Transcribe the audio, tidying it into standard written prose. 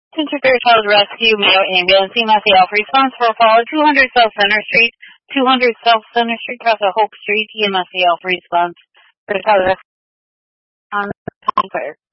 Center for Child Rescue, Mayo Ambulance, EMS responsible for 200 South Center Street, 200 South Center Street, across Hope Street, EMS response for Child Rescue on fire.